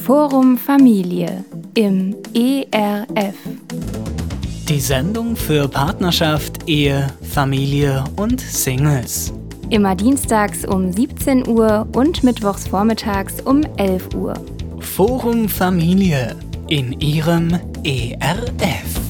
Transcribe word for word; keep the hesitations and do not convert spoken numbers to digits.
Forum Familie im E R F. Die Sendung für Partnerschaft, Ehe, Familie und Singles. Immer dienstags um siebzehn Uhr und mittwochs vormittags um elf Uhr. Forum Familie in Ihrem E R F.